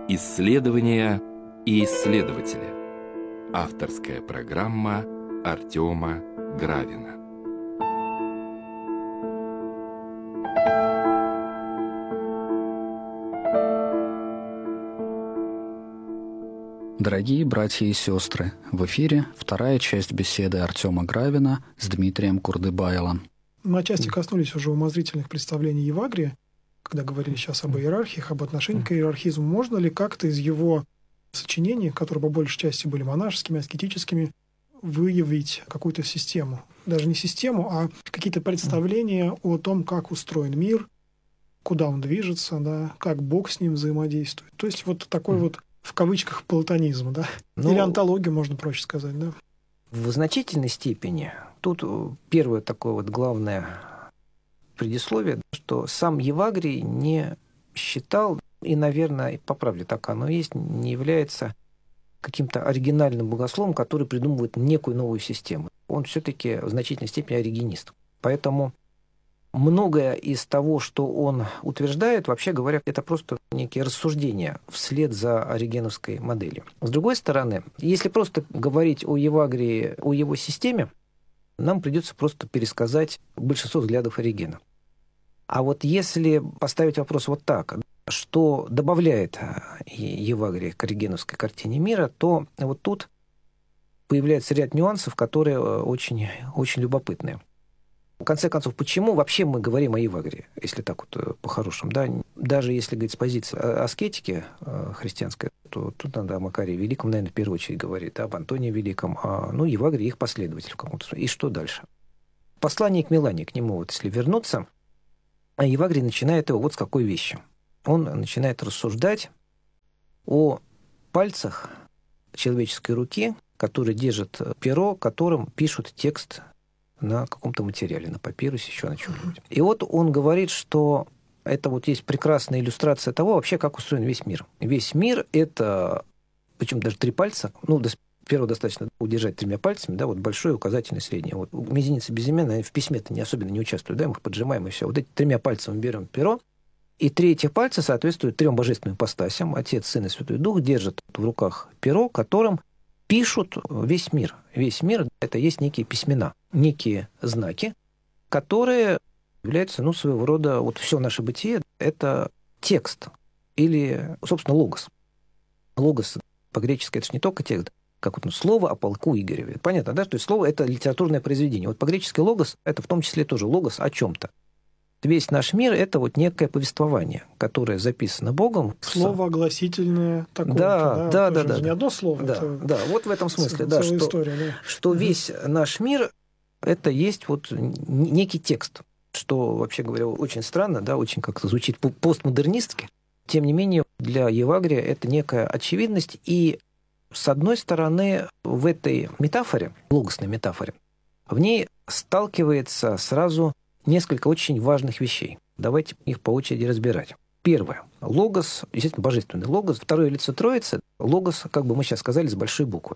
Исследования и исследователи. Авторская программа Артема Гравина. Дорогие братья и сестры, в эфире вторая часть беседы Артема Гравина с Дмитрием Курдыбайлом. Мы отчасти коснулись уже умозрительных представлений Евагрия, когда говорили сейчас об иерархиях, об отношении к иерархизму. Можно ли как-то из его сочинений, которые по большей части были монашескими, аскетическими, выявить какую-то систему? Даже не систему, а какие-то представления о том, как устроен мир, куда он движется, да, как Бог с ним взаимодействует. То есть вот такой вот, в кавычках, платонизм, да? Или онтологию, можно проще сказать, да? В значительной степени тут первое такое вот главное предисловие, что сам Евагрий не считал, и, наверное, по правде так оно и есть, не является каким-то оригинальным богословом, который придумывает некую новую систему. Он все-таки в значительной степени оригенист. Поэтому многое из того, что он утверждает, вообще говоря, это просто некие рассуждения вслед за оригеновской моделью. С другой стороны, если просто говорить о Евагрии, о его системе, нам придется просто пересказать большинство взглядов Оригена. А вот если поставить вопрос вот так, что добавляет Евагрий к оригеновской картине мира, то вот тут появляется ряд нюансов, которые очень, очень любопытные. В конце концов, почему вообще мы говорим о Евагрии, если так вот по-хорошему, да? Даже если говорить с позиции аскетики христианской, то тут надо о Макарии Великом, наверное, в первую очередь говорить, да, об Антонии Великом, Евагрий их последователь в каком-то смысле. И что дальше? Послание к Милане, к нему, вот если вернуться, Евагрий начинает его вот с какой вещи. Он начинает рассуждать о пальцах человеческой руки, которые держат перо, которым пишут текст на каком-то материале, на папирусе, еще на чем-нибудь. И вот он говорит, что это вот есть прекрасная иллюстрация того, вообще, как устроен весь мир. Весь мир — это, причем даже 3 пальца, перо достаточно удержать 3 пальцами, да, вот большой, указательный, средний. Вот мизинец и безымянный в письме-то особенно не участвуют, да, мы их поджимаем и все. Вот эти 3 пальцами берем перо, и 3 этих пальца соответствуют 3 божественным ипостасям. Отец, Сын и Святой Дух держат в руках перо, которым пишут весь мир. Весь мир — это есть некие письмена, некие знаки, которые являются, своего рода, вот все наше бытие — это текст или, собственно, логос. Логос по-гречески — это же не только текст, как вот слово о полку Игореве. Понятно, да? То есть слово — это литературное произведение. Вот по-гречески логос — это в том числе тоже логос о чем-то. Весь наш мир — это вот некое повествование, которое записано Богом. Слово огласительное такое. Да. Не одно слово. Да, вот в этом смысле, целая история, да. Что весь наш мир — это есть вот некий текст, что, вообще говоря, очень странно, да, очень как-то звучит постмодернистски. Тем не менее, для Евагрия это некая очевидность, и с одной стороны, в этой метафоре, логосной метафоре, в ней сталкивается сразу несколько очень важных вещей. Давайте их по очереди разбирать. Первое. Логос, естественно, божественный логос. Второе лицо Троицы. Логос, как бы мы сейчас сказали, с большой буквы.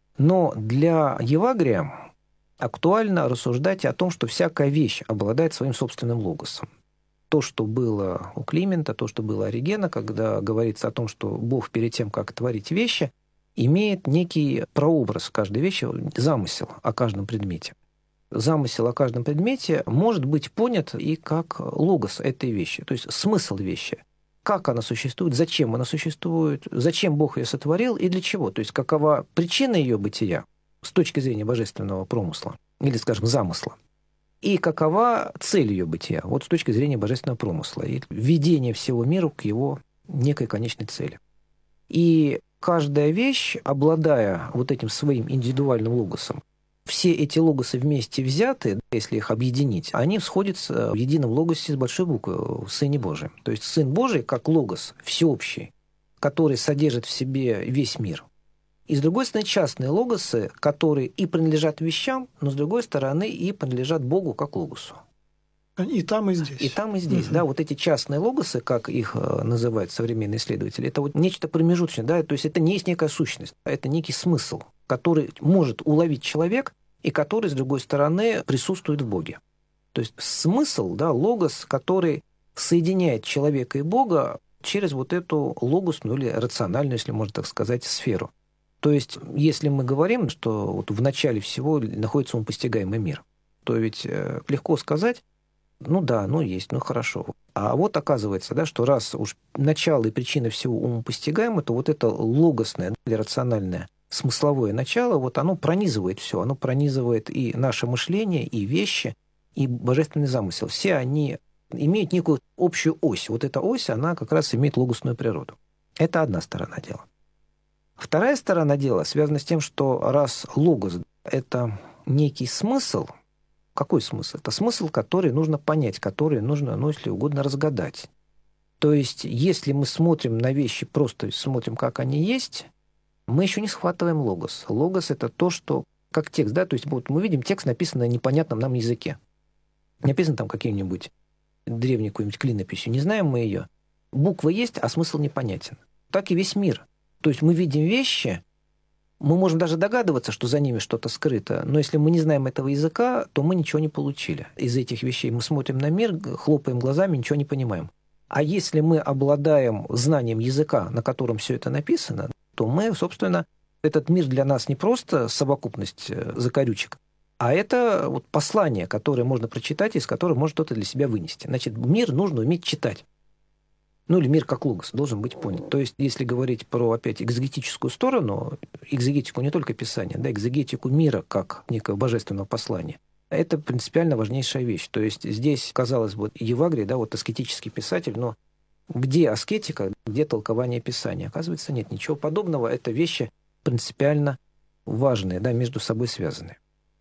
Но для Евагрия актуально рассуждать о том, что всякая вещь обладает своим собственным логосом. То, что было у Климента, то, что было у Оригена, когда говорится о том, что Бог перед тем, как творить вещи, имеет некий прообраз каждой вещи, замысел о каждом предмете. Замысел о каждом предмете может быть понят и как логос этой вещи, то есть смысл вещи. Как она существует, зачем она существует, зачем Бог ее сотворил и для чего. То есть какова причина ее бытия с точки зрения божественного промысла, или, скажем, замысла, и какова цель ее бытия, вот с точки зрения божественного промысла, и введение всего мира к его некой конечной цели. И каждая вещь, обладая вот этим своим индивидуальным логосом, все эти логосы вместе взяты, если их объединить, они сходятся в едином логосе с большой буквы, в Сыне Божьем. То есть Сын Божий как логос всеобщий, который содержит в себе весь мир. И, с другой стороны, частные логосы, которые и принадлежат вещам, но, с другой стороны, и принадлежат Богу как логосу. И там, и здесь. И там, и здесь, да. Вот эти частные логосы, как их называют современные исследователи, это вот нечто промежуточное, да, то есть это не есть некая сущность, а это некий смысл, который может уловить человек и который, с другой стороны, присутствует в Боге. То есть смысл, да, логос, который соединяет человека и Бога через вот эту логосную или рациональную, если можно так сказать, сферу. То есть, если мы говорим, что вот в начале всего находится умопостигаемый мир, то ведь легко сказать, ну да, ну есть, ну хорошо. А вот оказывается, да, что раз уж начало и причина всего умопостигаемо, то вот это логосное или рациональное смысловое начало, вот оно пронизывает все, оно пронизывает и наше мышление, и вещи, и божественный замысел. Все они имеют некую общую ось. Вот эта ось, она как раз имеет логосную природу. Это одна сторона дела. Вторая сторона дела связана с тем, что раз логос – это некий смысл, какой смысл? Это смысл, который нужно понять, который нужно, ну, если угодно, разгадать. То есть, если мы смотрим на вещи, просто смотрим, как они есть, мы еще не схватываем логос. Логос – это то, что, как текст, да, то есть вот мы видим текст, написанный на непонятном нам языке. Написан там каким-нибудь древней какой-нибудь клинописью, не знаем мы ее. Буква есть, а смысл непонятен. Так и весь мир. То есть мы видим вещи, мы можем даже догадываться, что за ними что-то скрыто, но если мы не знаем этого языка, то мы ничего не получили из этих вещей. Мы смотрим на мир, хлопаем глазами, ничего не понимаем. А если мы обладаем знанием языка, на котором все это написано, то мы, собственно, этот мир для нас не просто совокупность закорючек, а это вот послание, которое можно прочитать, из которого можно что-то для себя вынести. Значит, мир нужно уметь читать. Ну, или мир как логос должен быть понят. То есть, если говорить про, опять, экзегетическую сторону, экзегетику не только Писания, да, экзегетику мира как некого божественного послания, это принципиально важнейшая вещь. То есть, здесь, казалось бы, Евагрий, да, вот аскетический писатель, но где аскетика, где толкование Писания? Оказывается, нет ничего подобного. Это вещи принципиально важные, да, между собой связанные.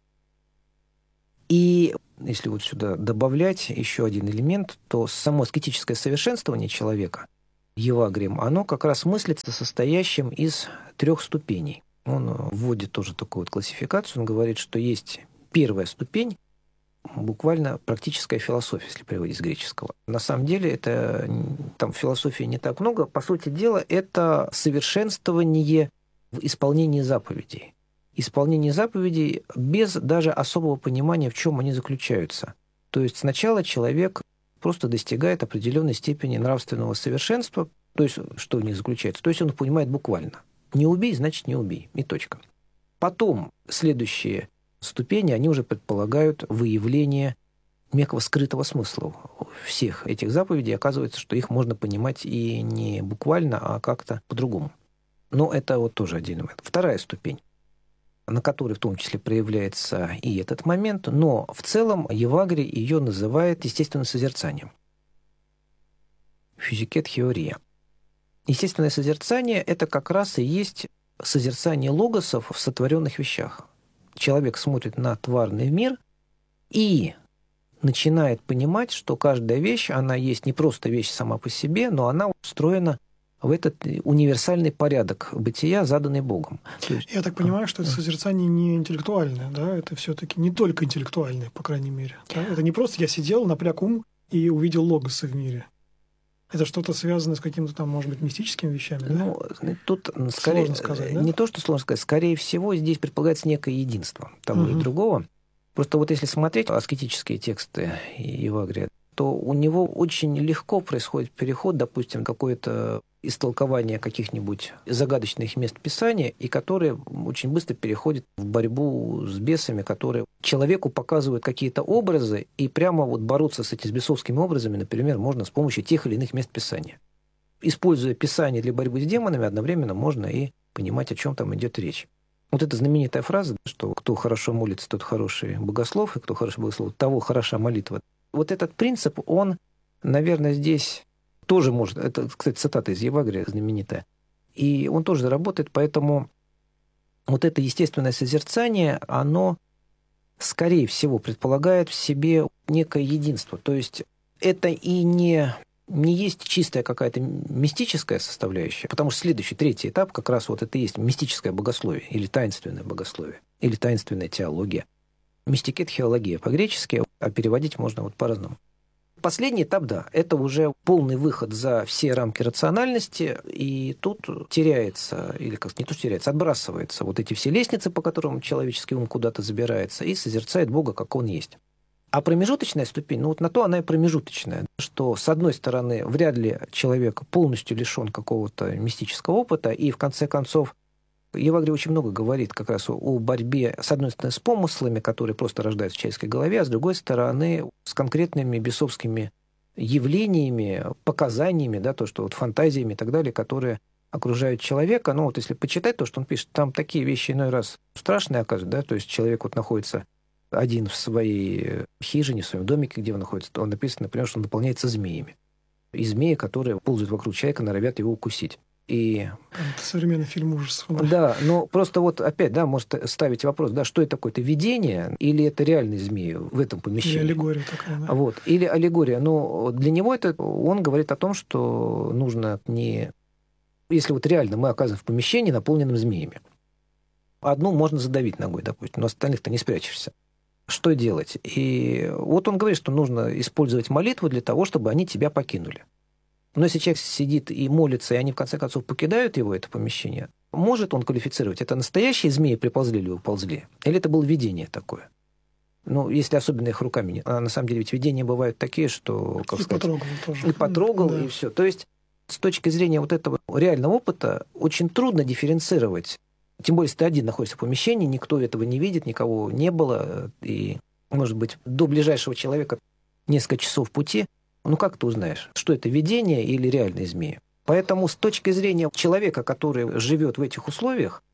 И если вот сюда добавлять еще один элемент, то само аскетическое совершенствование человека Евагрием, оно как раз мыслится состоящим из 3 ступеней. Он вводит тоже такую вот классификацию, он говорит, что есть первая ступень, буквально практическая философия, если переводить с греческого. На самом деле это там философии не так много. По сути дела, это совершенствование в исполнении заповедей. Исполнение заповедей без даже особого понимания, в чем они заключаются. То есть сначала человек просто достигает определенной степени нравственного совершенства, то есть что в них заключается. То есть он их понимает буквально. Не убей, значит не убей. И точка. Потом следующие ступени, они уже предполагают выявление некого скрытого смысла всех этих заповедей. Оказывается, что их можно понимать и не буквально, а как-то по-другому. Но это вот тоже отдельный момент. Вторая ступень, на которой в том числе проявляется и этот момент, но в целом Евагрий ее называет естественным созерцанием. Физикет хеория. Естественное созерцание – это как раз и есть созерцание логосов в сотворенных вещах. Человек смотрит на тварный мир и начинает понимать, что каждая вещь, она есть не просто вещь сама по себе, но она устроена в этот универсальный порядок бытия, заданный Богом. Я так понимаю, что это созерцание не интеллектуальное, да? Это все-таки не только интеллектуальное, по крайней мере. Да? Это не просто я сидел, напряг ум и увидел логосы в мире. Это что-то связано с какими-то там, может быть, мистическими вещами, да? Ну, тут скорее, сложно сказать, да? Не то, что сложно сказать, скорее всего, здесь предполагается некое единство того и другого. Просто вот если смотреть аскетические тексты Евагрия, то у него очень легко происходит переход, допустим, какое-то истолкование каких-нибудь загадочных мест Писания, и которые очень быстро переходят в борьбу с бесами, которые человеку показывают какие-то образы, и прямо вот бороться с этими бесовскими образами, например, можно с помощью тех или иных мест Писания. Используя Писание для борьбы с демонами, одновременно можно и понимать, о чем там идет речь. Вот эта знаменитая фраза, что кто хорошо молится, тот хороший богослов, и кто хороший богослов, того хороша молитва. Вот этот принцип, он, наверное, здесь тоже может... Это, кстати, цитата из Евагрия знаменитая. И он тоже работает, поэтому вот это естественное созерцание, оно, скорее всего, предполагает в себе некое единство. То есть это и не есть чистая какая-то мистическая составляющая, потому что следующий, третий этап как раз вот это и есть мистическое богословие, или таинственное богословие, или таинственная теология. Мистикет хеология по-гречески, а переводить можно вот по-разному. Последний этап, да, это уже полный выход за все рамки рациональности, и тут теряется, или как не то, что теряется, отбрасывается вот эти все лестницы, по которым человеческий ум куда-то забирается, и созерцает Бога, как Он есть. А промежуточная ступень, ну вот на то она и промежуточная, что, с одной стороны, вряд ли человек полностью лишен какого-то мистического опыта, и, в конце концов, Евагрий очень много говорит как раз о борьбе, с одной стороны, с помыслами, которые просто рождаются в человеческой голове, а с другой стороны, с конкретными бесовскими явлениями, показаниями, да, то, что вот фантазиями и так далее, которые окружают человека. Ну вот если почитать то, что он пишет, там такие вещи иной раз страшные оказываются, да, то есть человек вот находится один в своей хижине, в своем домике, где он находится, то он написано, например, что он наполняется змеями. И змеи, которые ползают вокруг человека, норовят его укусить. И... Это современный фильм ужасов. Да, но просто вот опять, да, может ставить вопрос, да, что это такое? Это видение или это реальные змеи в этом помещении? Или аллегория такая, да. Вот. Или аллегория. Но для него это, он говорит о том, что нужно не... Если вот реально мы оказываемся в помещении, наполненном змеями. Одну можно задавить ногой, допустим, но остальных-то не спрячешься. Что делать? И вот он говорит, что нужно использовать молитву для того, чтобы они тебя покинули. Но если человек сидит и молится, и они в конце концов покидают его, это помещение, может он квалифицировать, это настоящие змеи приползли или уползли? Или это было видение такое? Ну, если особенно их руками нет. А на самом деле ведь видения бывают такие, что... Как и сказать, потрогал тоже. И потрогал, да. И все. То есть с точки зрения вот этого реального опыта очень трудно дифференцировать. Тем более, если ты один находишься в помещении, никто этого не видит, никого не было, и, может быть, до ближайшего человека несколько часов пути. Ну, как ты узнаешь, что это видение или реальные змеи? Поэтому с точки зрения человека, который живет в этих условиях,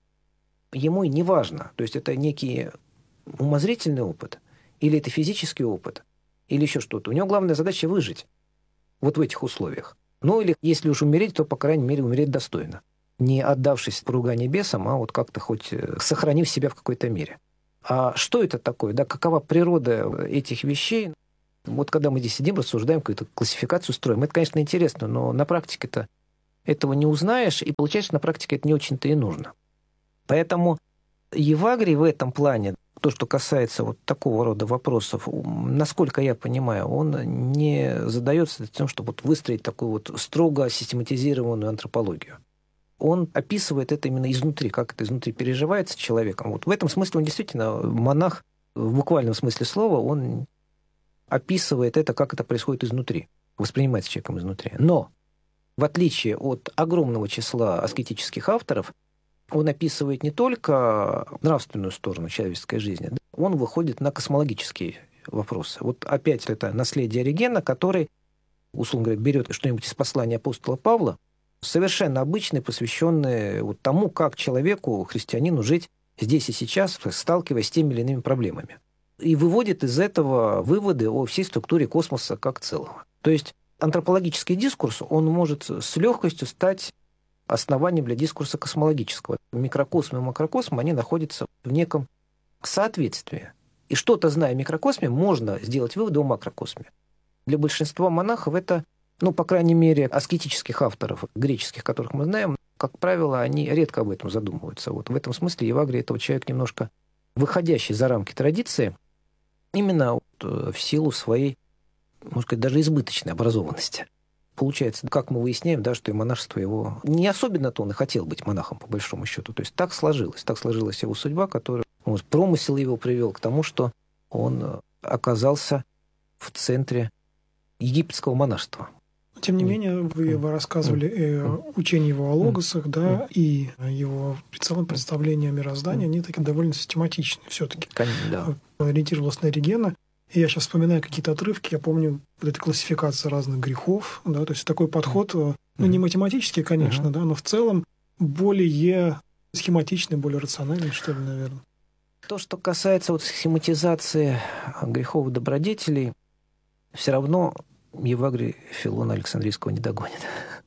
ему и не важно. То есть это некий умозрительный опыт, или это физический опыт, или еще что-то. У него главная задача выжить вот в этих условиях. Ну, или если уж умереть, то, по крайней мере, умереть достойно. Не отдавшись поруганию бесам, а вот как-то хоть сохранив себя в какой-то мере. А что это такое? Да, какова природа этих вещей? Вот когда мы здесь сидим, рассуждаем, какую-то классификацию строим, это, конечно, интересно, но на практике-то этого не узнаешь, и получается, на практике это не очень-то и нужно. Поэтому Евагрий в этом плане, то, что касается вот такого рода вопросов, насколько я понимаю, он не задается тем, чтобы вот выстроить такую вот строго систематизированную антропологию. Он описывает это именно изнутри, как это изнутри переживается человеком. Вот в этом смысле он действительно монах, в буквальном смысле слова, он описывает это, как это происходит изнутри, воспринимается человеком изнутри. Но, в отличие от огромного числа аскетических авторов, он описывает не только нравственную сторону человеческой жизни, он выходит на космологические вопросы. Вот опять это наследие Оригена, который, условно говоря, берет что-нибудь из послания апостола Павла, совершенно обычный, посвященный вот тому, как человеку, христианину, жить здесь и сейчас, сталкиваясь с теми или иными проблемами. И выводит из этого выводы о всей структуре космоса как целого. То есть антропологический дискурс, он может с легкостью стать основанием для дискурса космологического. Микрокосм и макрокосм, они находятся в неком соответствии. И что-то, зная о микрокосме, можно сделать выводы о макрокосме. Для большинства монахов это, ну, по крайней мере, аскетических авторов, греческих, которых мы знаем, как правило, они редко об этом задумываются. Вот в этом смысле Евагрий – это человек немножко выходящий за рамки традиции, именно в силу своей, можно сказать, даже избыточной образованности. Получается, как мы выясняем, да, что и монашество его... Не особенно-то он и хотел быть монахом, по большому счету. То есть так сложилась его судьба, которая... Вот, промысел его привел к тому, что он оказался в центре египетского монашества. Тем не менее, вы рассказывали учение его о логосах, да, и его в целом представление о мироздании, они такие довольно систематичны все-таки. Да. Ориентировалась на Оригена. И я сейчас вспоминаю какие-то отрывки, я помню вот эта классификация разных грехов, да, то есть такой подход, ну, не математический, конечно, да, но в целом более схематичный, более рациональный, что ли, наверное. То, что касается вот схематизации грехов и добродетелей, все равно Евагрий Филона Александрийского не догонит.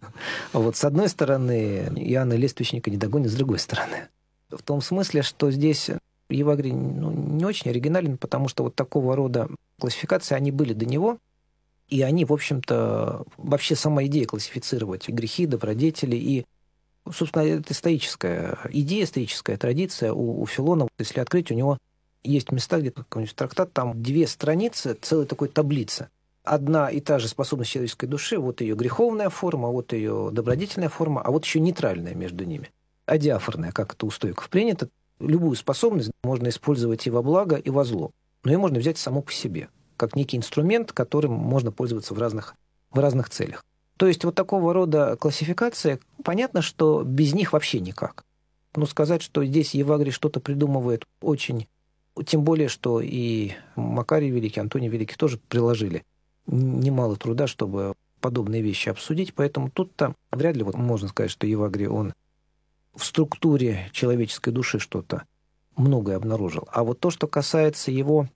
Вот с одной стороны, Иоанна Лествичника не догонит, с другой стороны. В том смысле, что здесь Евагрий не очень оригинален, потому что вот такого рода классификации, они были до него, и они, в общем-то, вообще сама идея классифицировать грехи, добродетели, и, собственно, это стоическая идея, стоическая традиция у Филона. Если открыть, у него есть места, где какой-нибудь трактат, там 2 страницы, целая такой таблица. Одна и та же способность человеческой души, вот ее греховная форма, вот ее добродетельная форма, а вот еще нейтральная между ними. Адиафорная, как это у стоиков принято. Любую способность можно использовать и во благо, и во зло. но ее можно взять само по себе, как некий инструмент, которым можно пользоваться в разных целях. То есть вот такого рода классификация, понятно, что без них вообще никак. Но сказать, что здесь Евагрий что-то придумывает очень... Тем более, что и Макарий Великий, Антоний Великий тоже приложили немало труда, чтобы подобные вещи обсудить. Поэтому тут-то вряд ли можно сказать, что Евагрий, он в структуре человеческой души что-то многое обнаружил. А вот то, что касается его,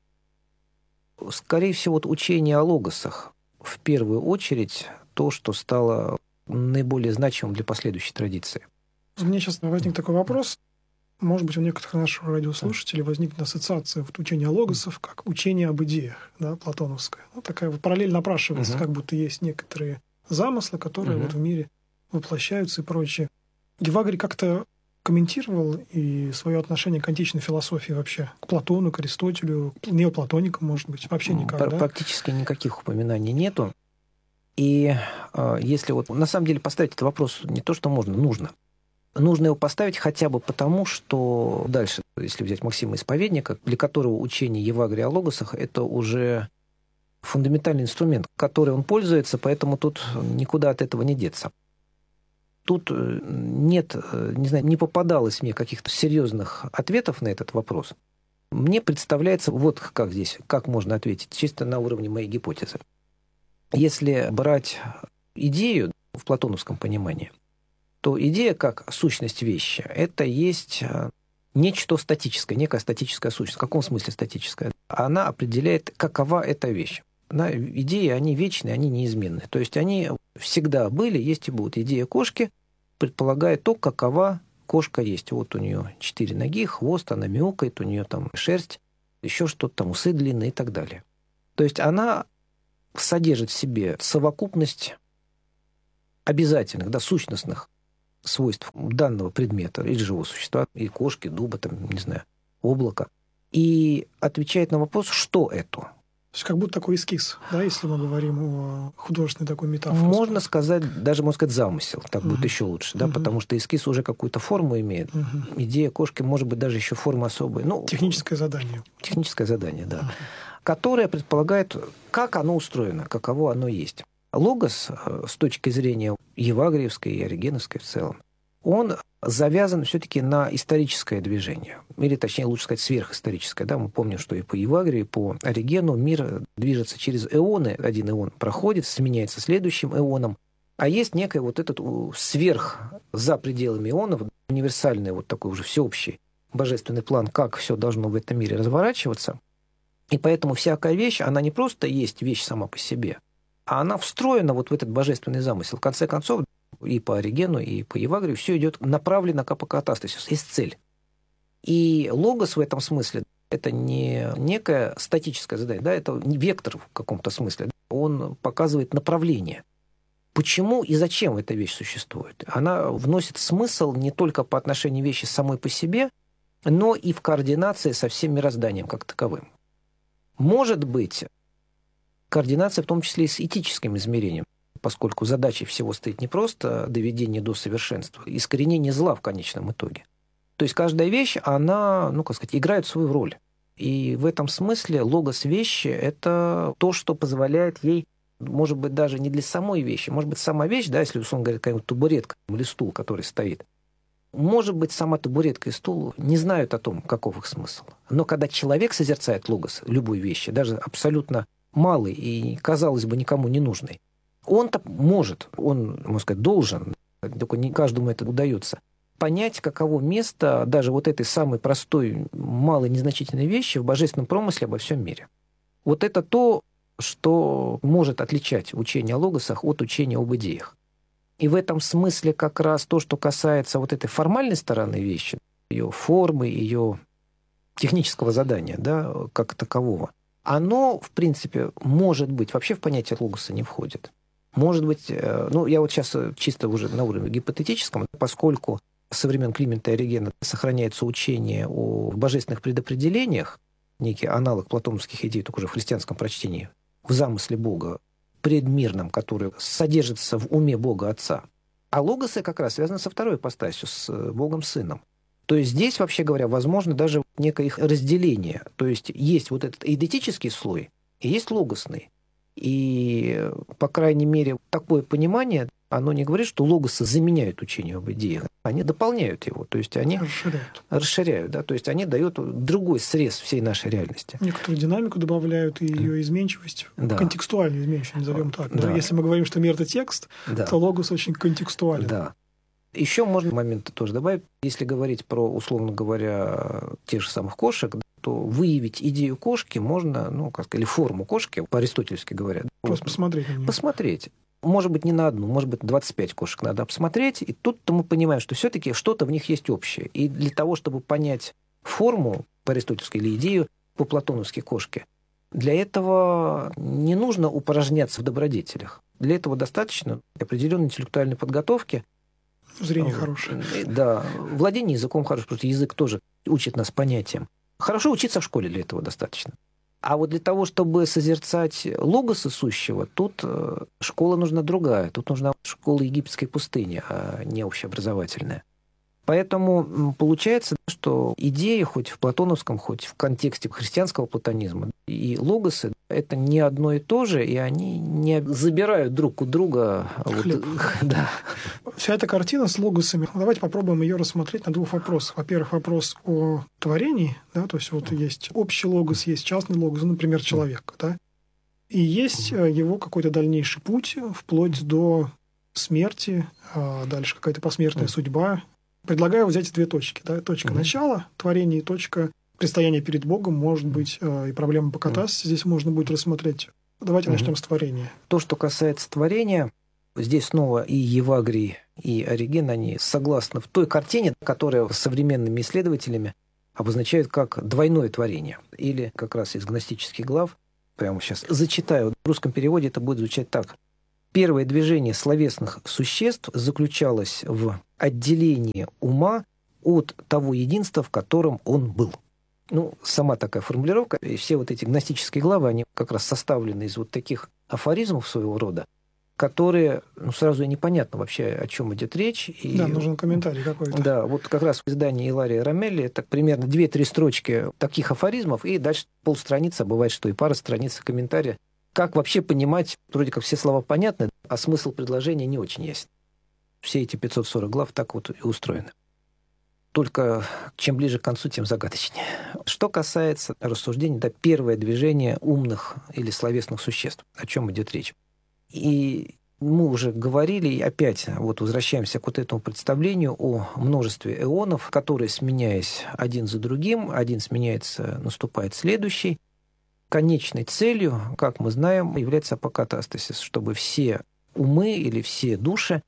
скорее всего, учения о логосах, в первую очередь то, что стало наиболее значимым для последующей традиции. У меня сейчас возник такой вопрос. Может быть, у некоторых наших радиослушателей возникнет ассоциация учения о логосов как учение об идеях, да, платоновское. Такая параллель напрашивается, как будто есть некоторые замыслы, которые в мире воплощаются и прочее. Евагрий как-то комментировал и свое отношение к античной философии вообще, к Платону, к Аристотелю, к неоплатоникам, может быть, вообще никак, да? Практически никаких упоминаний нету. И если на самом деле поставить этот вопрос не то, что можно, нужно. Нужно его поставить хотя бы потому, что дальше, если взять Максима Исповедника, для которого учение Евагрия о логосах – это уже фундаментальный инструмент, который он пользуется, поэтому тут никуда от этого не деться. Тут нет, не знаю, не попадалось мне каких-то серьезных ответов на этот вопрос. Мне представляется, вот как здесь, как можно ответить, чисто на уровне моей гипотезы. Если брать идею в платоновском понимании, то идея как сущность вещи – это есть нечто статическое, некая статическая сущность. В каком смысле статическая? Она определяет, какова эта вещь. Идеи, они вечные, они неизменны. То есть они всегда были, есть и будут. Идея кошки предполагает то, какова кошка есть. Вот у нее 4 ноги, хвост, она мяукает, у нее там шерсть, еще что-то там, усы длинные и так далее. То есть она содержит в себе совокупность обязательных, сущностных свойств данного предмета или живого существа, и кошки, дуба, там, не знаю, облака, и отвечает на вопрос, что это. То есть как будто такой эскиз, да, если мы говорим о художественной такой метафоре. Можно сказать, замысел, так будет еще лучше, да, потому что эскиз уже какую-то форму имеет. Идея кошки может быть даже еще форма особая. Техническое задание. Техническое задание, да. Которое предполагает, как оно устроено, каково оно есть. Логос, с точки зрения евагриевской и оригеновской в целом, он завязан все-таки на историческое движение. Или, точнее, лучше сказать, сверхисторическое. Да? Мы помним, что и по Евагрию, и по Оригену мир движется через эоны. Один эон проходит, сменяется следующим эоном. А есть некое этот сверх, за пределами эонов, универсальный такой уже всеобщий божественный план, как все должно в этом мире разворачиваться. И поэтому всякая вещь, она не просто есть вещь сама по себе, а она встроена в этот божественный замысел. В конце концов, и по Оригену, и по Евагрию все идет направлено к апокатастасису, есть цель. И логос в этом смысле – это не некое статическое задание, да, это вектор в каком-то смысле. Он показывает направление. Почему и зачем эта вещь существует? Она вносит смысл не только по отношению вещи самой по себе, но и в координации со всем мирозданием как таковым. Может быть, координация в том числе и с этическим измерением, поскольку задачей всего стоит не просто доведение до совершенства, искоренение зла в конечном итоге. То есть каждая вещь, она, играет свою роль. И в этом смысле логос вещи – это то, что позволяет ей, может быть, даже не для самой вещи, может быть, сама вещь, да, если, условно говоря, какая-нибудь табуретка или стул, который стоит, может быть, сама табуретка и стул не знают о том, каков их смысл. Но когда человек созерцает логос любой вещи, даже абсолютно малый и, казалось бы, никому не нужный, он-то может, он, можно сказать, должен, только не каждому это удается, понять, каково место даже этой самой простой, малой, незначительной вещи в божественном промысле обо всем мире. Это то, что может отличать учение о логосах от учения об идеях. И в этом смысле как раз то, что касается этой формальной стороны вещи, ее формы, ее технического задания, да, как такового, оно, в принципе, может быть, вообще в понятие логоса не входит. Может быть, я сейчас чисто уже на уровне гипотетическом, поскольку со времен Климента и Оригена сохраняется учение о божественных предопределениях, некий аналог платоновских идей, только уже в христианском прочтении, в замысле Бога, предмирном, который содержится в уме Бога Отца. А логосы как раз связаны со второй ипостасью, с Богом Сыном. То есть здесь, вообще говоря, возможно даже некое их разделение. То есть есть вот этот эйдетический слой и есть логосный. И, по крайней мере, такое понимание, оно не говорит, что логосы заменяют учение об идеях. Они дополняют его. То есть они расширяют, да? То есть они дают другой срез всей нашей реальности. Некоторую динамику добавляют и ее изменчивость, контекстуальную изменчивость, назовем так. Да. Если мы говорим, что мир — это текст, то логос очень контекстуален. Да. Еще можно моменты тоже добавить. Если говорить про, условно говоря, тех же самых кошек, то выявить идею кошки можно, или форму кошки, по-аристотельски говоря. Просто посмотреть на нее. Посмотреть. Может быть, не на одну, может быть, 25 кошек надо посмотреть. И тут-то мы понимаем, что все-таки что-то в них есть общее. И для того, чтобы понять форму по-аристотельски или идею по-платоновски кошки, для этого не нужно упражняться в добродетелях. Для этого достаточно определенной интеллектуальной подготовки. Зрение хорошее. Да, владение языком хорошее, потому что язык тоже учит нас понятиям. Хорошо учиться в школе, для этого достаточно. А вот для того, чтобы созерцать логоса сущего, тут школа нужна другая. Тут нужна школа египетской пустыни, а не общеобразовательная. Поэтому получается, что идеи, хоть в платоновском, хоть в контексте христианского платонизма, и логосы — это не одно и то же, и они не забирают друг у друга хлеб. Да. Вся эта картина с логосами, давайте попробуем ее рассмотреть на двух вопросах. Во-первых, вопрос о творении, да, то есть вот есть общий логос, есть частный логос, например, человек, да, и есть его какой-то дальнейший путь вплоть до смерти, дальше какая-то посмертная судьба. Предлагаю взять две точки. Да? Точка начала творения и точка предстояния перед Богом, может быть, и проблема бокатасиса здесь можно будет рассмотреть. Давайте начнем с творения. То, что касается творения, здесь снова и Евагрий, и Ориген, они согласны в той картине, которая современными исследователями обозначают как двойное творение. Или как раз из гностических глав, прямо сейчас зачитаю, в русском переводе это будет звучать так. Первое движение словесных существ заключалось в отделении ума от того единства, в котором он был. Сама такая формулировка, и все вот эти гностические главы, они как раз составлены из вот таких афоризмов своего рода, которые, сразу и непонятно вообще, о чем идет речь. И, да, нужен комментарий какой-то. Да, вот как раз в издании Илария Ромелли это примерно 2-3 строчки таких афоризмов, и дальше полстраницы, а бывает, что и пара страниц комментария. Как вообще понимать, вроде как все слова понятны, а смысл предложения не очень ясен. Все эти 540 глав так вот и устроены. Только чем ближе к концу, тем загадочнее. Что касается рассуждений, первое движение умных или словесных существ, о чем идет речь. И мы уже говорили, и опять возвращаемся к вот этому представлению о множестве эонов, которые, сменяясь один за другим, один сменяется, наступает следующий. Конечной целью, как мы знаем, является апокатастасис, чтобы все умы или все души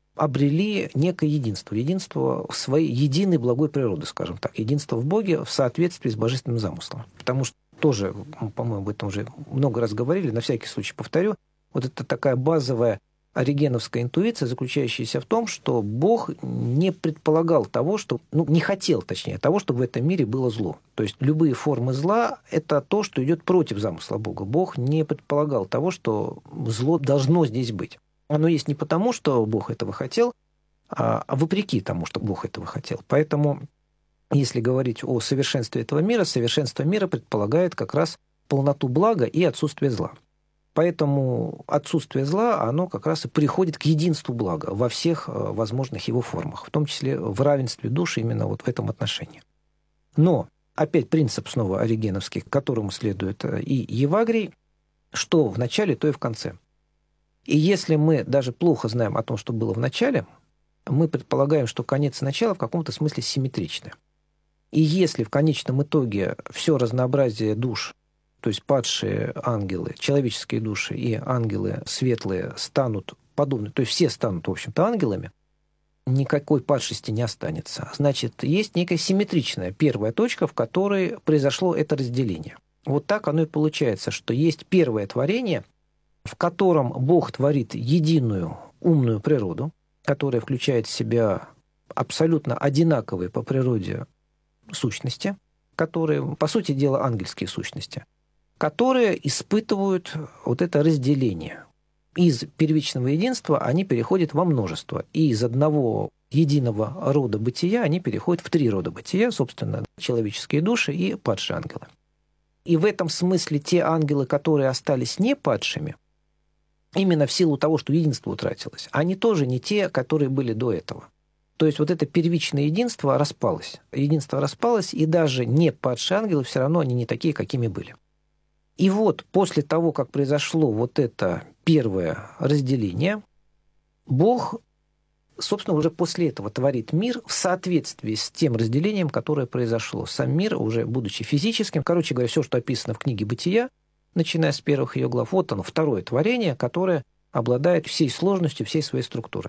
обрели некое единство своей единой благой природы, скажем так, единство в Боге в соответствии с божественным замыслом. Потому что тоже, по-моему, об этом уже много раз говорили, на всякий случай повторю, вот это такая базовая оригеновская интуиция, заключающаяся в том, что Бог не предполагал того, что, не хотел, точнее, того, чтобы в этом мире было зло. То есть любые формы зла – это то, что идет против замысла Бога. Бог не предполагал того, что зло должно здесь быть. Оно есть не потому, что Бог этого хотел, а вопреки тому, что Бог этого хотел. Поэтому, если говорить о совершенстве этого мира, совершенство мира предполагает как раз полноту блага и отсутствие зла. Поэтому отсутствие зла, оно как раз и приходит к единству блага во всех возможных его формах, в том числе в равенстве душ именно вот в этом отношении. Но опять принцип снова оригеновский, к которому следует и Евагрий, что в начале, то и в конце. И если мы даже плохо знаем о том, что было в начале, мы предполагаем, что конец и начало в каком-то смысле симметричны. И если в конечном итоге все разнообразие душ, то есть падшие ангелы, человеческие души и ангелы светлые станут подобны, то есть все станут, в общем-то, ангелами, никакой падшести не останется. Значит, есть некая симметричная первая точка, в которой произошло это разделение. Вот так оно и получается, что есть первое творение, в котором Бог творит единую умную природу, которая включает в себя абсолютно одинаковые по природе сущности, которые, по сути дела, ангельские сущности, которые испытывают вот это разделение. Из первичного единства они переходят во множество. И из одного единого рода бытия, они переходят в 3 рода бытия, собственно, человеческие души и падшие ангелы. И в этом смысле те ангелы, которые остались не падшими, именно в силу того, что единство утратилось, они тоже не те, которые были до этого. То есть вот это первичное единство распалось. Единство распалось, и даже не падшие ангелы, все равно они не такие, какими были. И вот после того, как произошло вот это первое разделение, Бог, собственно, уже после этого творит мир в соответствии с тем разделением, которое произошло. Сам мир, уже будучи физическим, короче говоря, все, что описано в книге «Бытия», начиная с первых ее глав, вот оно, второе творение, которое обладает всей сложностью, всей своей структурой.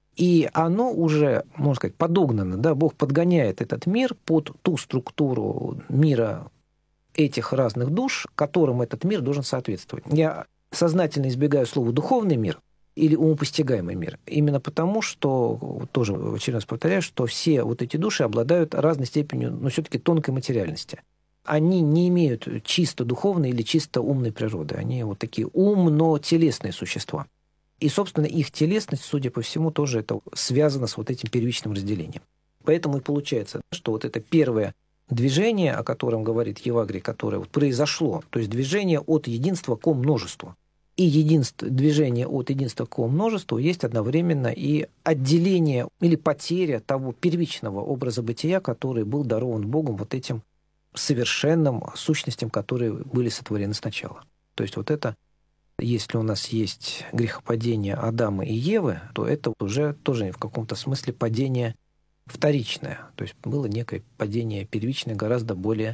И оно уже, можно сказать, подогнано, да, Бог подгоняет этот мир под ту структуру мира этих разных душ, которым этот мир должен соответствовать. Я сознательно избегаю слова «духовный мир» или «умопостигаемый мир», именно потому, что, тоже в очередной раз повторяю, что все вот эти души обладают разной степенью, но все-таки тонкой материальности. Они не имеют чисто духовной или чисто умной природы. Они вот такие умно-телесные существа. И, собственно, их телесность, судя по всему, тоже это связано с вот этим первичным разделением. Поэтому и получается, что вот это первое движение, о котором говорит Евагрий, которое вот произошло, то есть движение от единства к множеству. И движение от единства к множеству есть одновременно и отделение или потеря того первичного образа бытия, который был дарован Богом вот этим совершенным сущностям, которые были сотворены сначала. То есть вот это, если у нас есть грехопадение Адама и Евы, то это уже тоже в каком-то смысле падение вторичное. То есть было некое падение первичное, гораздо более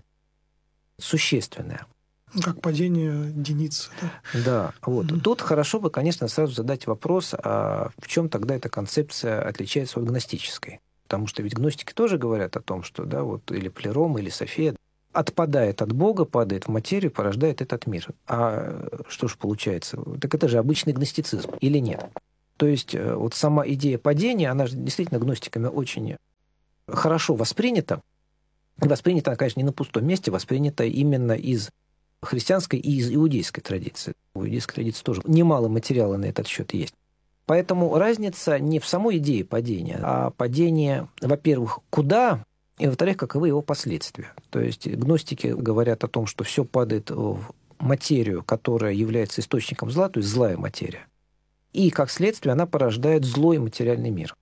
существенное. Как падение единицы. Да, да, вот. Тут хорошо бы, конечно, сразу задать вопрос, а в чем тогда эта концепция отличается от гностической? Потому что ведь гностики тоже говорят о том, что да, вот или Плером, или София отпадает от Бога, падает в материю, порождает этот мир. А что ж получается? Так это же обычный гностицизм, или нет? То есть вот сама идея падения, она же действительно гностиками очень хорошо воспринята. Воспринята она, конечно, не на пустом месте, воспринята именно из христианской и из иудейской традиции. В иудейской традиции тоже немало материала на этот счет есть. Поэтому разница не в самой идее падения, а падение, во-первых, куда, и, во-вторых, каковы его последствия. То есть гностики говорят о том, что все падает в материю, которая является источником зла, то есть злая материя. И, как следствие, она порождает злой материальный мир.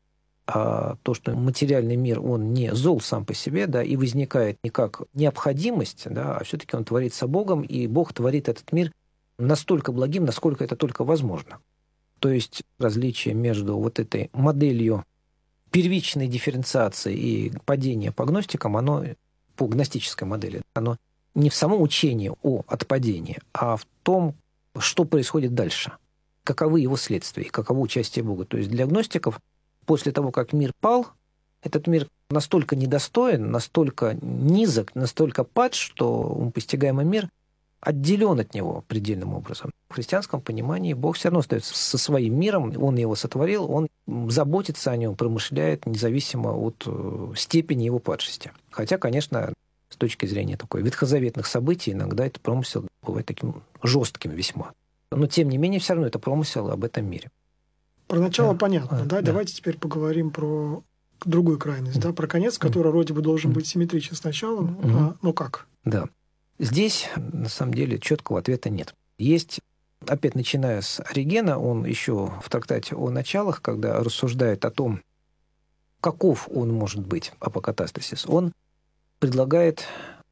А то, что материальный мир, он не зол сам по себе, да, и возникает не как необходимость, да, а все-таки он творится Богом, и Бог творит этот мир настолько благим, насколько это только возможно. То есть различие между вот этой моделью первичной дифференциации и падения по гностикам, оно по гностической модели, оно не в самом учении о отпадении, а в том, что происходит дальше, каковы его следствия, каково участие Бога. То есть для гностиков после того, как мир пал, этот мир настолько недостоин, настолько низок, настолько пад, что постигаемый мир отделен от него предельным образом. В христианском понимании Бог все равно остается со своим миром, Он его сотворил, Он заботится о нем, промышляет, независимо от степени его падшести. Хотя, конечно, с точки зрения такой ветхозаветных событий, иногда этот промысел бывает таким жестким весьма. Но, тем не менее, все равно это промысел об этом мире. Про начало понятно, да? Давайте теперь поговорим про другую крайность, да? Про конец, который вроде бы должен быть симметричен с началом, но как? Да. Здесь, на самом деле, четкого ответа нет. Есть, опять начиная с Оригена, он еще в трактате о началах, когда рассуждает о том, каков он может быть, апокатастасис, он предлагает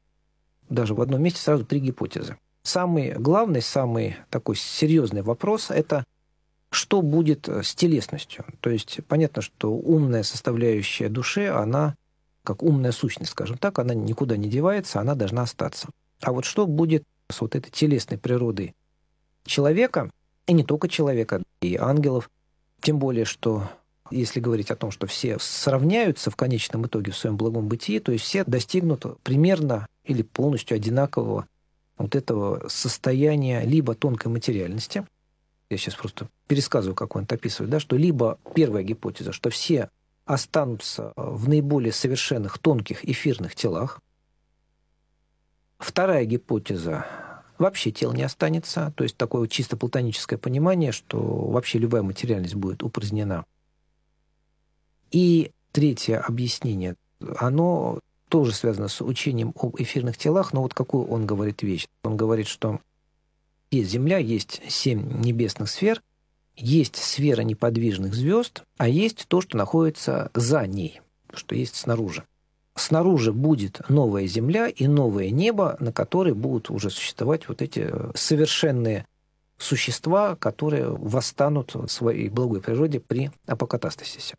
даже в одном месте сразу 3 гипотезы. Самый главный, самый такой серьезный вопрос – это что будет с телесностью. То есть понятно, что умная составляющая души, она, как умная сущность, скажем так, она никуда не девается, она должна остаться. А вот что будет с вот этой телесной природой человека, и не только человека, и ангелов, тем более, что если говорить о том, что все сравняются в конечном итоге в своем благом бытии, то есть все достигнут примерно или полностью одинакового вот этого состояния либо тонкой материальности, я сейчас просто пересказываю, как он это описывает, да, что либо первая гипотеза, что все останутся в наиболее совершенных тонких эфирных телах. Вторая гипотеза – вообще тел не останется, то есть такое чисто платоническое понимание, что вообще любая материальность будет упразднена. И третье объяснение, оно тоже связано с учением об эфирных телах, но вот какую он говорит вещь. Он говорит, что есть Земля, есть 7 небесных сфер, есть сфера неподвижных звезд, а есть то, что находится за ней, что есть снаружи. Снаружи будет новая Земля и новое небо, на которой будут уже существовать вот эти совершенные существа, которые восстанут в своей благой природе при апокатастасисе.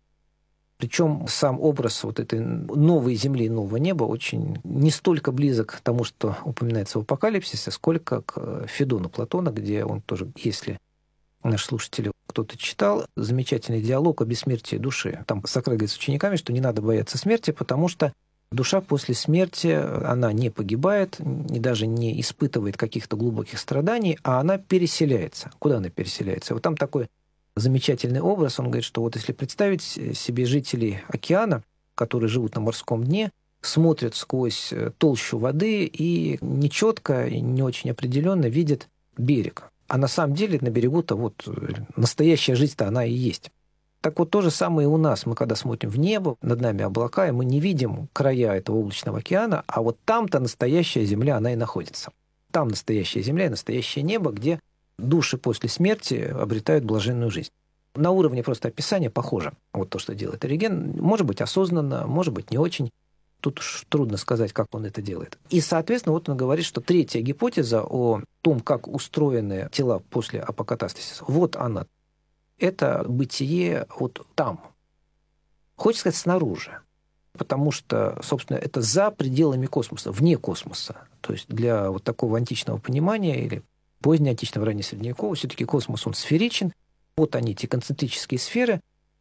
Причем сам образ вот этой новой земли и нового неба очень не столько близок к тому, что упоминается в Апокалипсисе, сколько к Федону Платона, где он тоже, если наши слушатели кто-то читал, замечательный диалог о бессмертии души. Там Сократ говорит с учениками, что не надо бояться смерти, потому что душа после смерти, она не погибает, и даже не испытывает каких-то глубоких страданий, а она переселяется. Куда она переселяется? Вот там такой замечательный образ. Он говорит, что вот если представить себе жителей океана, которые живут на морском дне, смотрят сквозь толщу воды и нечетко, и не очень определенно видят берег. А на самом деле на берегу-то вот настоящая жизнь-то она и есть. Так вот то же самое и у нас. Мы когда смотрим в небо, над нами облака, и мы не видим края этого облачного океана, а вот там-то настоящая земля, она и находится. Там настоящая земля и настоящее небо, где души после смерти обретают блаженную жизнь. На уровне просто описания похоже. Вот то, что делает Ориген. Может быть, осознанно, может быть, не очень. Тут уж трудно сказать, как он это делает. И, соответственно, вот он говорит, что третья гипотеза о том, как устроены тела после апокатастасиса, вот она. Это бытие вот там. Хочется сказать, снаружи. Потому что, собственно, это за пределами космоса, вне космоса. То есть для вот такого античного понимания или позднеантичного, раннесредневекового, все-таки космос, он сферичен. Вот они, эти концентрические сферы.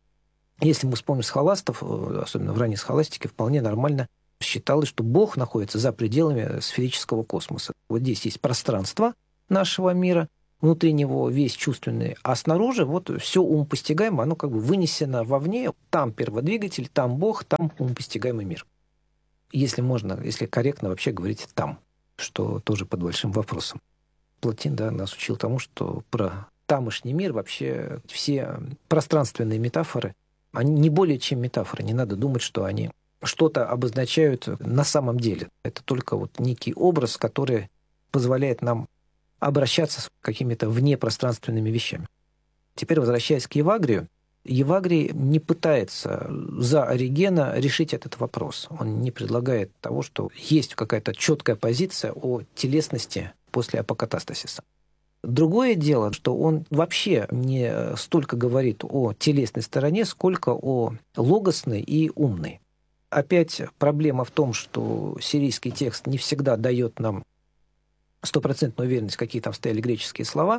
Если мы вспомним схоластов, особенно в ранней схоластике, вполне нормально считалось, что Бог находится за пределами сферического космоса. Вот здесь есть пространство нашего мира, внутри него весь чувственный, а снаружи вот все умопостигаемое, оно как бы вынесено вовне. Там перводвигатель, там Бог, там умопостигаемый мир. Если можно, если корректно вообще говорить «там», что тоже под большим вопросом. Платин, да, нас учил тому, что про тамошний мир вообще все пространственные метафоры, они не более чем метафоры. Не надо думать, что они что-то обозначают на самом деле. Это только вот некий образ, который позволяет нам обращаться с какими-то внепространственными вещами. Теперь, возвращаясь к Евагрию, Евагрий не пытается за Оригена решить этот вопрос. Он не предлагает того, что есть какая-то четкая позиция о телесности после апокатастасиса. Другое дело, что он вообще не столько говорит о телесной стороне, сколько о логосной и умной. Опять проблема в том, что сирийский текст не всегда дает нам стопроцентную уверенность, какие там стояли греческие слова,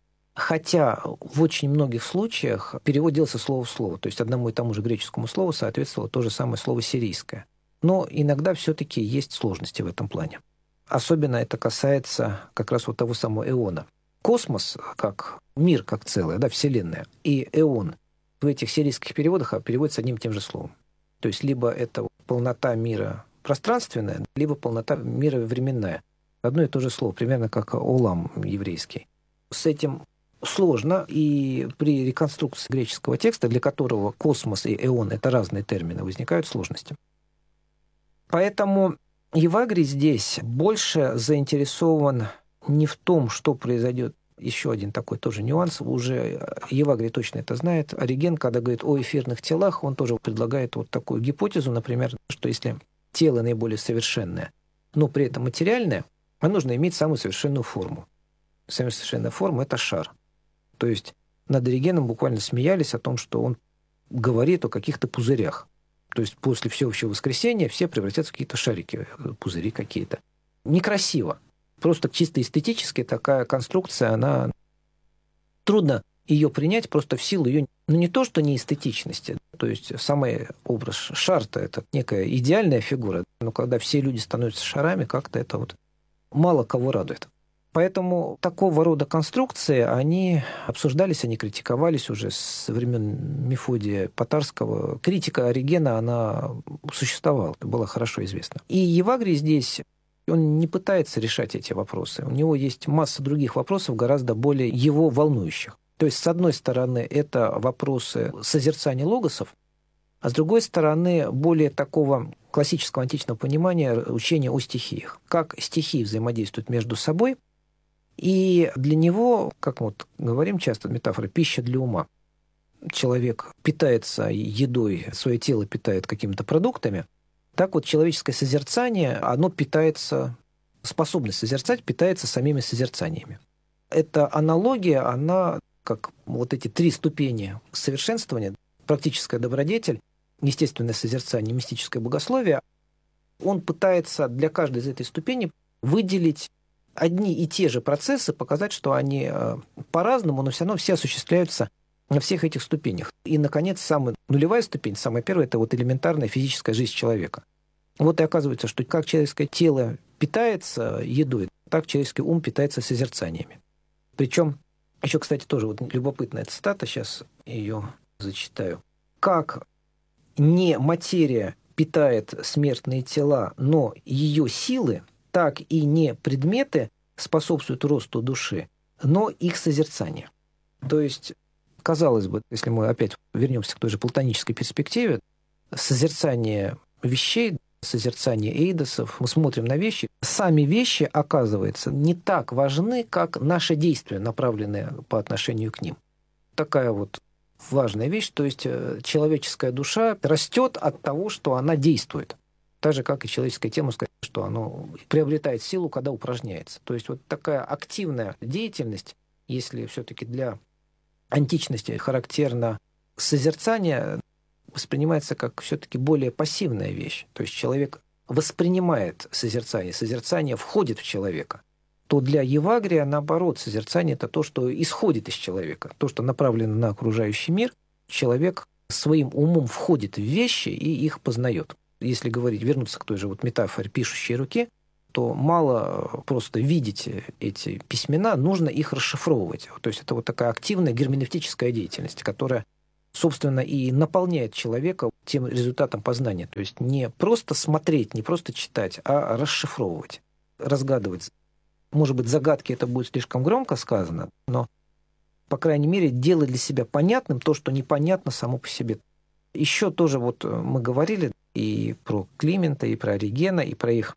хотя в очень многих случаях перевод делался слово в слово, то есть одному и тому же греческому слову соответствовало то же самое слово сирийское. Но иногда все-таки есть сложности в этом плане. Особенно это касается как раз вот того самого эона. Космос, как мир, как целое, да, Вселенная, и эон в этих сирийских переводах переводятся одним и тем же словом. То есть либо это полнота мира пространственная, либо полнота мира временная. Одно и то же слово, примерно как олам еврейский. С этим сложно, и при реконструкции греческого текста, для которого космос и эон – это разные термины, возникают сложности. Поэтому Евагрий здесь больше заинтересован не в том, что произойдет. Еще один такой тоже нюанс. Уже Евагрий точно это знает. Ориген, когда говорит о эфирных телах, он тоже предлагает вот такую гипотезу, например, что если тело наиболее совершенное, но при этом материальное, оно нужно иметь самую совершенную форму. Самая совершенная форма – это шар. То есть над Оригеном буквально смеялись о том, что он говорит о каких-то пузырях. То есть после всеобщего воскресения все превратятся в какие-то шарики, пузыри какие-то. Некрасиво. Просто чисто эстетически такая конструкция, она трудно ее принять просто в силу ее, ну не то что не эстетичности, то есть самый образ шар-то это некая идеальная фигура, но когда все люди становятся шарами, как-то это вот мало кого радует. Поэтому такого рода конструкции, они обсуждались, они критиковались уже со времен Мефодия Потарского. Критика Оригена, она существовала, была хорошо известна. И Евагрий здесь, он не пытается решать эти вопросы. У него есть масса других вопросов, гораздо более его волнующих. То есть, с одной стороны, это вопросы созерцания логосов, а с другой стороны, более такого классического античного понимания учения о стихиях. Как стихии взаимодействуют между собой. И для него, как мы вот говорим часто, метафора, пища для ума. Человек питается едой, свое тело питает какими-то продуктами. Так вот человеческое созерцание, оно питается, способность созерцать питается самими созерцаниями. Эта аналогия, она, как вот эти 3 ступени совершенствования, практическая добродетель, естественное созерцание, мистическое богословие, он пытается для каждой из этой ступеней выделить одни и те же процессы, показать, что они по-разному, но все равно все осуществляются на всех этих ступенях. И, наконец, самая нулевая ступень, самая первая, это вот элементарная физическая жизнь человека. Вот и оказывается, что как человеческое тело питается едой, так человеческий ум питается созерцаниями. Причем, еще, кстати, тоже вот любопытная цитата, сейчас ее зачитаю. Как не материя питает смертные тела, но ее силы, так и не предметы способствуют росту души, но их созерцание. То есть, казалось бы, если мы опять вернемся к той же платонической перспективе, созерцание вещей, созерцание эйдосов, мы смотрим на вещи, сами вещи, оказывается, не так важны, как наши действия, направленные по отношению к ним. Такая вот важная вещь, то есть человеческая душа растет от того, что она действует. Так же, как и человеческое тело, сказать, что оно приобретает силу, когда упражняется. То есть вот такая активная деятельность, если все-таки для античности характерно созерцание, воспринимается как все-таки более пассивная вещь. То есть человек воспринимает созерцание, созерцание входит в человека. То для Евагрия, наоборот, созерцание – это то, что исходит из человека, то, что направлено на окружающий мир. Человек своим умом входит в вещи и их познает. Если говорить, вернуться к той же вот метафоре пишущей руки, то мало просто видеть эти письмена, нужно их расшифровывать. То есть это вот такая активная герменевтическая деятельность, которая, собственно, и наполняет человека тем результатом познания. То есть не просто смотреть, не просто читать, а расшифровывать, разгадывать. Может быть, загадки это будет слишком громко сказано, но, по крайней мере, делать для себя понятным то, что непонятно само по себе. Еще тоже вот мы говорили и про Климента, и про Оригена, и про их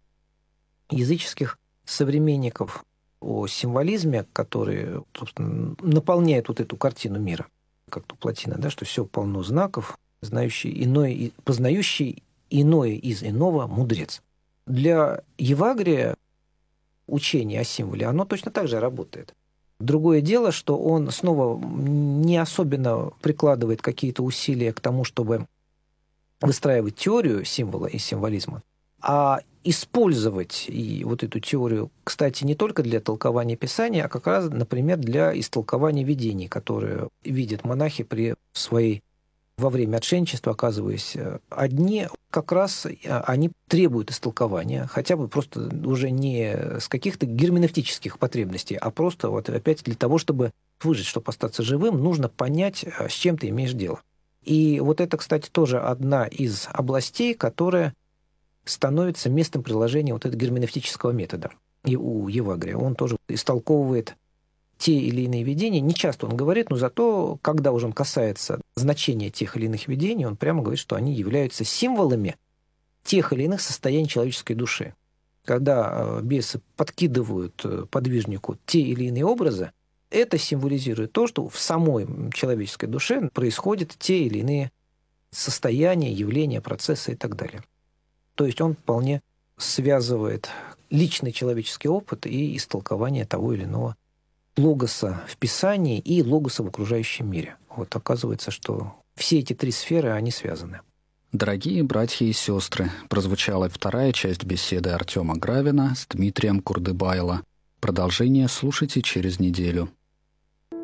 языческих современников о символизме, который, собственно, наполняет вот эту картину мира, как у Платина, да, что все полно знаков, знающий иное, познающий иное из иного мудрец. Для Евагрия учение о символе, оно точно так же работает. Другое дело, что он снова не особенно прикладывает какие-то усилия к тому, чтобы выстраивать теорию символа и символизма, а использовать и вот эту теорию, кстати, не только для толкования Писания, а как раз, например, для истолкования видений, которые видят монахи во время отшельничества, оказываясь одни, как раз они требуют истолкования, хотя бы просто уже не с каких-то герменевтических потребностей, а просто вот опять для того, чтобы выжить, чтобы остаться живым, нужно понять, с чем ты имеешь дело. И вот это, кстати, тоже одна из областей, которая становится местом приложения вот этого герменевтического метода. И у Евагрия он тоже истолковывает те или иные видения. Не часто он говорит, но зато, когда уже он касается значения тех или иных видений, он прямо говорит, что они являются символами тех или иных состояний человеческой души. Когда бесы подкидывают подвижнику те или иные образы, это символизирует то, что в самой человеческой душе происходят те или иные состояния, явления, процессы и так далее. То есть он вполне связывает личный человеческий опыт и истолкование того или иного логоса в Писании и логоса в окружающем мире. Вот оказывается, что все эти 3 сферы, они связаны. Дорогие братья и сестры, прозвучала 2-я часть беседы Артема Гравина с Дмитрием Курдыбайло. Продолжение слушайте через неделю.